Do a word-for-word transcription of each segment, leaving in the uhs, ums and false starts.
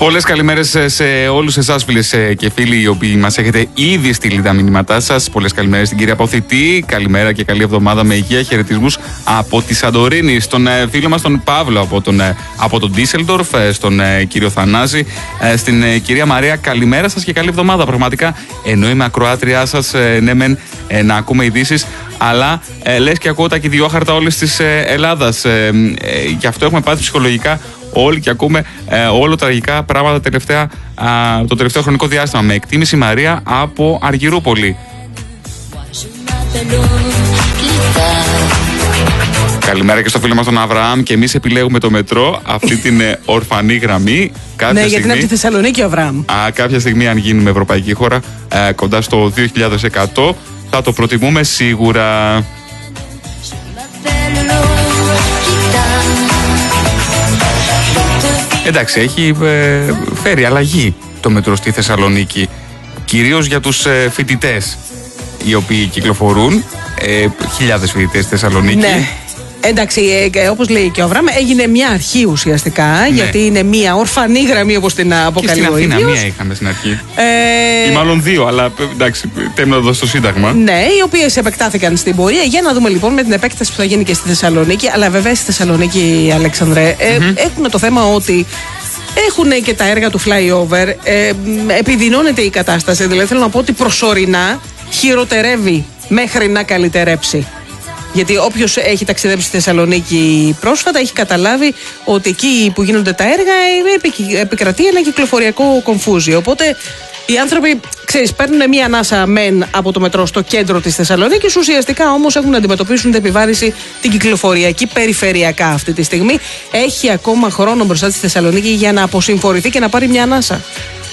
Πολλές καλημέρες σε όλους εσάς, φίλες και φίλοι, οι οποίοι μας έχετε ήδη στείλει τα μηνύματά σας. Πολλές καλημέρες στην κυρία Αποθητή. Καλημέρα και καλή εβδομάδα με υγεία. Χαιρετισμούς από τη Σαντορίνη. Στον φίλο μας τον Παύλο από τον, από τον Ντίσελντορφ, στον κύριο Θανάση, στην κυρία Μαρία. Καλημέρα σας και καλή εβδομάδα. Πραγματικά, ενώ είμαι ακροάτριά σας, ναι, μεν να ακούμε ειδήσεις, αλλά ε, λες και ακούω τα κυδιόχαρτα όλης της ε, Ελλάδας. Ε, ε, γι' αυτό έχουμε πάθει ψυχολογικά όλοι και ακούμε ε, όλο τραγικά πράγματα τελευταία, α, το τελευταίο χρονικό διάστημα. Με εκτίμηση Μαρία από Αργυρούπολη. Καλημέρα και στο φίλο μας τον Αβραάμ. Και εμείς επιλέγουμε το μετρό, αυτή την ε, ορφανή γραμμή. Κάποια ναι, στιγμή, γιατί είναι από τη Θεσσαλονίκη ο Αβραάμ. Α, κάποια στιγμή, αν γίνουμε ευρωπαϊκή χώρα, ε, κοντά στο δύο χιλιάδες εκατό, θα το προτιμούμε σίγουρα. Εντάξει, έχει ε, φέρει αλλαγή το μετρό στη Θεσσαλονίκη, κυρίως για τους ε, φοιτητές οι οποίοι κυκλοφορούν, ε, χιλιάδες φοιτητές στη Θεσσαλονίκη. Ναι. Εντάξει, ε, όπως λέει και ο Αβραάμ, έγινε μια αρχή ουσιαστικά, ναι, γιατί είναι μια ορφανή γραμμή, όπως την αποκαλεί ο ίδιος. Στην Αθήνα μία είχαμε στην αρχή. Ε... Ή μάλλον δύο, αλλά εντάξει, τέμνα εδώ στο Σύνταγμα. Ναι, οι οποίες επεκτάθηκαν στην πορεία. Για να δούμε λοιπόν με την επέκταση που θα γίνει και στη Θεσσαλονίκη. Αλλά βέβαια στη Θεσσαλονίκη, Αλέξανδρε, ε, mm-hmm. έχουν το θέμα ότι έχουν και τα έργα του flyover. Ε, επιδεινώνεται η κατάσταση. Δηλαδή θέλω να πω ότι προσωρινά χειροτερεύει μέχρι να καλυτερέψει. Γιατί όποιος έχει ταξιδέψει στη Θεσσαλονίκη πρόσφατα έχει καταλάβει ότι εκεί που γίνονται τα έργα επικρατεί ένα κυκλοφοριακό κομφούζι. Οπότε οι άνθρωποι, ξέρεις, παίρνουν μία ανάσα μεν από το μετρό στο κέντρο της Θεσσαλονίκης, ουσιαστικά όμως έχουν να αντιμετωπίσουν την επιβάρηση την κυκλοφοριακή περιφερειακά αυτή τη στιγμή. Έχει ακόμα χρόνο μπροστά της Θεσσαλονίκη για να αποσυμφορηθεί και να πάρει μια ανάσα.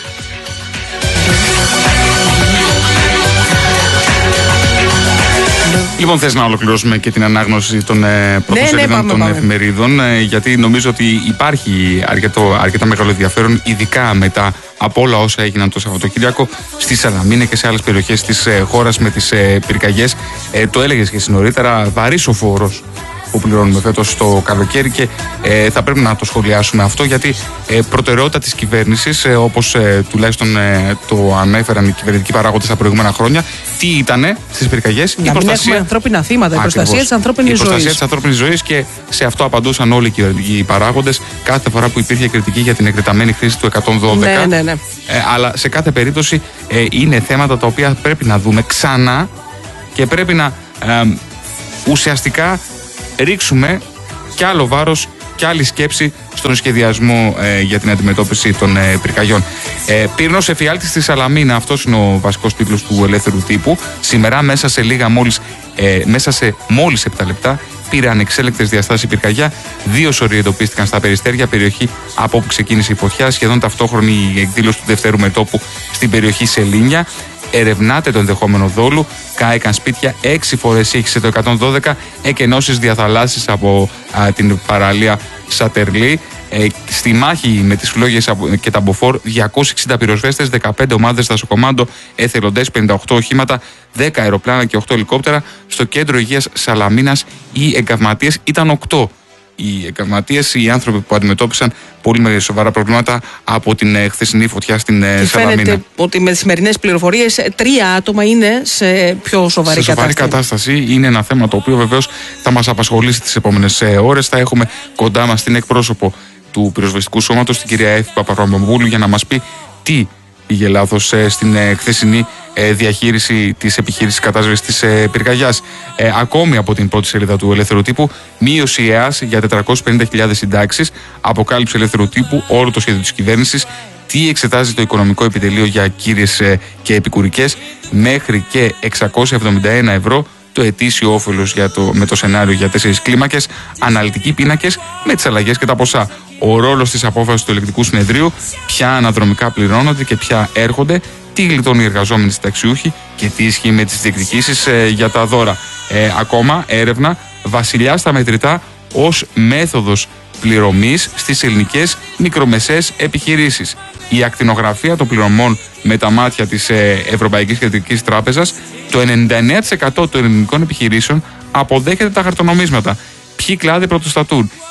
Λοιπόν, θες να ολοκληρώσουμε και την ανάγνωση των ε, πρωτοσελίδων ναι, ναι, των πάμε. εφημερίδων, ε, γιατί νομίζω ότι υπάρχει αρκετό, αρκετά μεγάλο ενδιαφέρον, ειδικά μετά από όλα όσα έγιναν το Σαββατοκύριακο στη Σαλαμίνα και σε άλλες περιοχές της ε, χώρας με τις ε, πυρκαγιές. Ε, το έλεγες και εσύ νωρίτερα, βαρύς ο φόρος που πληρώνουμε φέτος το καλοκαίρι και ε, θα πρέπει να το σχολιάσουμε αυτό, γιατί ε, προτεραιότητα της κυβέρνησης, ε, όπως ε, τουλάχιστον ε, το ανέφεραν οι κυβερνητικοί παράγοντες τα προηγούμενα χρόνια, τι ήτανε στις πυρκαγιές? Να η μην έχουμε ανθρώπινα θύματα, η προστασία της ανθρώπινης ζωής. Η προστασία της ανθρώπινης ζωής, και σε αυτό απαντούσαν όλοι οι κυβερνητικοί παράγοντες κάθε φορά που υπήρχε κριτική για την εκτεταμένη χρήση του εκατόν δώδεκα. Ναι, ναι, ναι. Ε, αλλά σε κάθε περίπτωση ε, είναι θέματα τα οποία πρέπει να δούμε ξανά και πρέπει να ε, ουσιαστικά ρίξουμε κι άλλο βάρος κι άλλη σκέψη στον σχεδιασμό ε, για την αντιμετώπιση των ε, πυρκαγιών. Ε, Πύρνος εφιάλτης στη Σαλαμίνα, αυτός είναι ο βασικός τίτλος του Ελεύθερου Τύπου. Σήμερα μέσα σε λίγα μόλις, ε, μέσα σε μόλις επτά λεπτά πήρε ανεξέλεκτες διαστάσεις η πυρκαγιά. Δύο σωροί εντοπίστηκαν στα Περιστέρια, περιοχή από όπου ξεκίνησε η φωτιά. Σχεδόν ταυτόχρονη η εκδήλωση του δευτέρου μετώπου στην περιοχή Σελήνια. Ερευνάται το ενδεχόμενο δόλου. Κάηκαν σπίτια, έξι φορές ήχησε το εκατόν δώδεκα, εκενώσεις διαθαλάσσης από α, την παραλία Σατερλή. Ε, στη μάχη με τις φλόγες και τα μποφόρ, διακόσιοι εξήντα πυροσβέστες, δεκαπέντε ομάδες δασοκομάντο, εθελοντές, πενήντα οκτώ οχήματα, δέκα αεροπλάνα και οκτώ ελικόπτερα. Στο κέντρο υγείας Σαλαμίνας οι εγκαυματίες ήταν οκτώ. Οι εγκαυματίες, οι άνθρωποι που αντιμετώπισαν πολύ με σοβαρά προβλήματα από την ε, χθεσινή φωτιά στην ε, Σαλαμίνα. Φαίνεται ότι με τις σημερινές πληροφορίες τρία άτομα είναι σε πιο σοβαρή σε κατάσταση. σοβαρή κατάσταση. Είναι ένα θέμα το οποίο βεβαίως θα μας απασχολήσει τις επόμενες ε, ώρες. Θα έχουμε κοντά μας την εκπρόσωπο του πυροσβεστικού σώματος, την κυρία Εύη Παπαρβαμπούλου, για να μας πει τι πήγε λάθος ε, στην ε, χθεσινή ε, διαχείριση της επιχείρησης κατάσβεσης της ε, πυρκαγιάς. Ε, ακόμη από την πρώτη σελίδα του Ελεύθερου Τύπου, μείωση ΕΑΣ για τετρακόσιες πενήντα χιλιάδες συντάξεις, αποκάλυψη Ελεύθερου Τύπου, όλο το σχέδιο της κυβέρνησης, τι εξετάζει το οικονομικό επιτελείο για κύριες ε, και επικουρικές, μέχρι και εξακόσια εβδομήντα ένα ευρώ το ετήσιο όφελος για το, με το σενάριο για τέσσερις κλίμακες, αναλυτικοί πίνακες με τις αλλαγές και τα ποσά. Ο ρόλος της απόφασης του Ελεκτικού Συνεδρίου, ποια αναδρομικά πληρώνονται και ποια έρχονται, τι γλιτώνουν οι εργαζόμενοι συνταξιούχοι και τι ισχύει με τις διεκδικήσεις ε, για τα δώρα. Ε, ακόμα έρευνα, βασιλιά στα μετρητά ως μέθοδος πληρωμής στις ελληνικές μικρομεσαίες επιχειρήσεις. Η ακτινογραφία των πληρωμών με τα μάτια της Ευρωπαϊκής Κεντρικής Τράπεζας, το ενενήντα εννέα τοις εκατό των ελληνικών επιχειρήσεων αποδέχεται τα χαρτονομίσματα. Ποιοι κλάδοι πρωτοστατούν?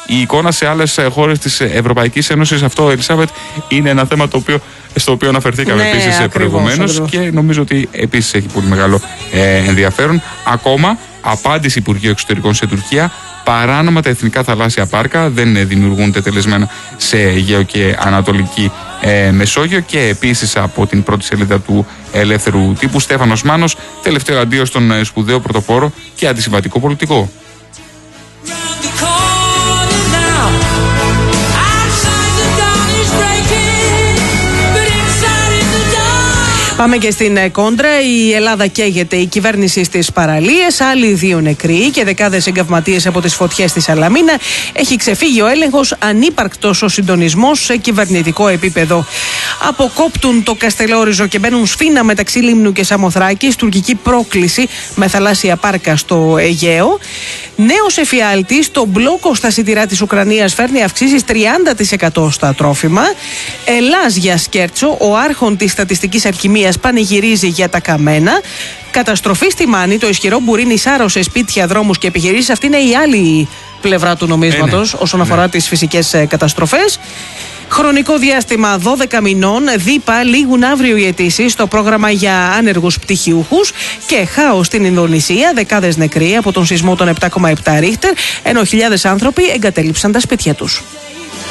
η εικόνα σε άλλες χώρες της Ευρωπαϊκής Ένωσης. Αυτό, Ελισάβετ, είναι ένα θέμα το οποίο, στο οποίο αναφερθήκαμε ναι, επίσης προηγουμένως και νομίζω ότι επίσης έχει πολύ μεγάλο ε, ενδιαφέρον. Ακόμα, απάντηση Υπουργείου Εξωτερικών σε Τουρκία. Παράνομα τα εθνικά θαλάσσια πάρκα δεν δημιουργούν τετελεσμένα σε Αιγαίο και Ανατολική ε, Μεσόγειο. Και επίσης από την πρώτη σελίδα του Ελεύθερου Τύπου, Στέφανος Μάνος, τελευταίο αντίο στον σπουδαίο πρωτοπόρο και αντισυμβατικό πολιτικό. Πάμε και στην κόντρα. Η Ελλάδα καίγεται, η κυβέρνηση στις παραλίες, άλλοι δύο νεκροί και δεκάδες εγκαυματίες από τις φωτιές στη Σαλαμίνα. Έχει ξεφύγει ο έλεγχος, ανύπαρκτος ο συντονισμός σε κυβερνητικό επίπεδο. Αποκόπτουν το Καστελόριζο και μπαίνουν σφήνα μεταξύ Λίμνου και Σαμοθράκης. Τουρκική πρόκληση με θαλάσσια πάρκα στο Αιγαίο. Νέος εφιάλτης, το μπλόκο στα σιτηρά της Ουκρανίας φέρνει αυξήσεις τριάντα τοις εκατό στα τρόφιμα. Ελλάς για Σκέρτσο, ο άρχον της στατιστικής αλχημίας πανηγυρίζει για τα καμένα. Καταστροφή στη Μάνη, το ισχυρό μπουρίνι σάρωσε σπίτια, δρόμους και επιχειρήσεις. Αυτή είναι η άλλη πλευρά του νομίσματος, ε, ναι. όσον αφορά ναι. τις φυσικές καταστροφές. Χρονικό διάστημα δώδεκα μηνών, δίπα λήγουν αύριο οι αιτήσεις στο πρόγραμμα για άνεργους πτυχιούχους και χάος στην Ινδονησία, δεκάδες νεκροί από τον σεισμό των επτά κόμμα επτά Ρίχτερ, ενώ χιλιάδες άνθρωποι εγκατέλειψαν τα σπίτια τους.